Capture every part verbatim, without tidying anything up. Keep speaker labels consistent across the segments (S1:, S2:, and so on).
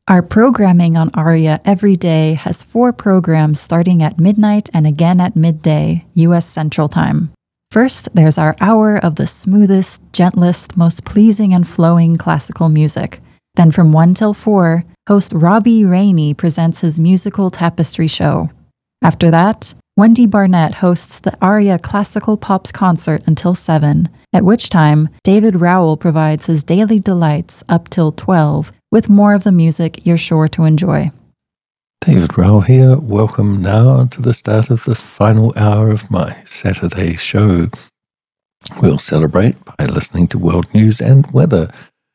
S1: Our programming on Aria every day has four programs starting at midnight and again at midday, U S Central Time. First, there's our hour of the smoothest, gentlest, most pleasing and flowing classical music. Then from one till four, host Robbie Rainey presents his musical tapestry show. After that, Wendy Barnett hosts the Aria Classical Pops concert until seven, at which time David Rowell provides his daily delights up till twelve, with more of the music you're sure to enjoy.
S2: David Rowell here. Welcome now to the start of the final hour of my Saturday show. We'll celebrate by listening to world news and weather,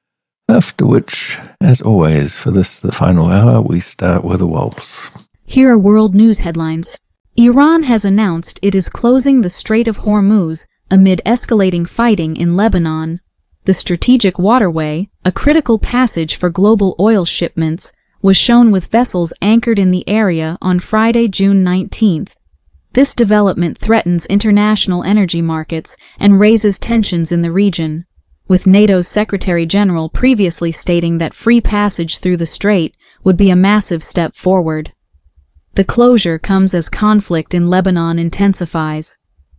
S2: after which, as always, for this, the final hour, we start with a waltz.
S3: Here are world news headlines. Iran has announced it is closing the Strait of Hormuz amid escalating fighting in Lebanon. The strategic waterway, a critical passage for global oil shipments, was shown with vessels anchored in the area on Friday, June nineteenth. This development threatens international energy markets and raises tensions in the region, with NATO's Secretary General previously stating that free passage through the strait would be a massive step forward. The closure comes as conflict in Lebanon intensifies.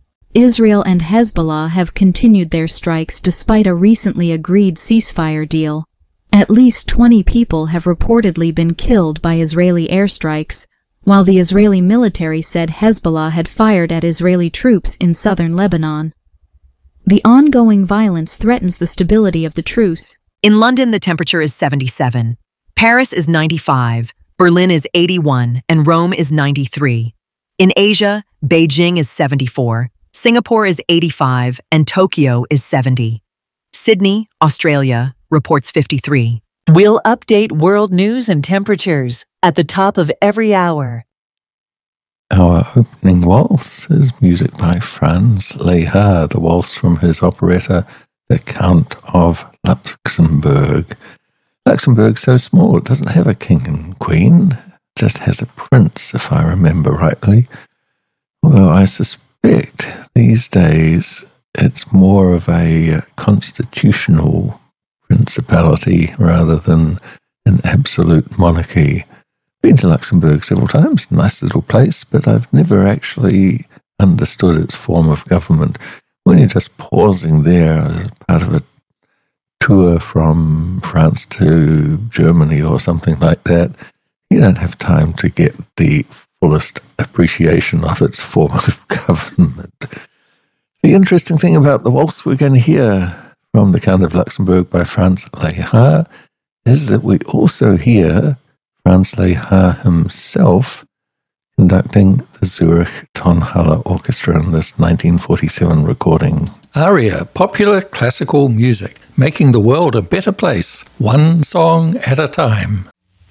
S3: Israel and Hezbollah have continued their strikes despite a recently agreed ceasefire deal. At least twenty people have reportedly been killed by Israeli airstrikes, while the Israeli military said Hezbollah had fired at Israeli troops in southern Lebanon. The ongoing violence threatens the stability of the truce.
S4: In London, the temperature is seventy-seven. Paris is ninety-five. Berlin is eighty-one, and Rome is ninety-three. In Asia, Beijing is seventy-four, Singapore is eighty-five, and Tokyo is seventy. Sydney, Australia, reports fifty-three.
S5: We'll update world news and temperatures at the top of every hour.
S2: Our opening waltz is music by Franz Lehár, the waltz from his operetta The Count of Luxembourg. Luxembourg's so small, it doesn't have a king and queen, it just has a prince, if I remember rightly. Although I suspect these days it's more of a constitutional principality rather than an absolute monarchy. Been to Luxembourg several times, nice little place, but I've never actually understood its form of government. When you're just pausing there as part of a tour from France to Germany or something like that, you don't have time to get the fullest appreciation of its form of government. The interesting thing about the waltz we're going to hear from The Count of Luxembourg by Franz Lehár is that we also hear Franz Lehár himself conducting the Zurich Tonhalle Orchestra in this nineteen forty-seven recording.
S6: Aria, popular classical music, making the world a better place, one song at a time.